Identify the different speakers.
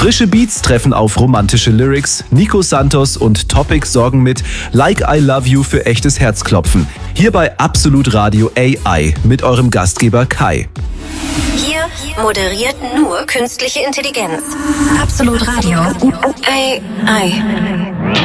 Speaker 1: Frische Beats treffen auf romantische Lyrics, Nico Santos und Topic sorgen mit Like I Love You für echtes Herzklopfen. Hier bei Absolut Radio AI mit eurem Gastgeber Kai.
Speaker 2: Hier moderiert nur künstliche Intelligenz.
Speaker 3: Absolut Radio.
Speaker 2: AI.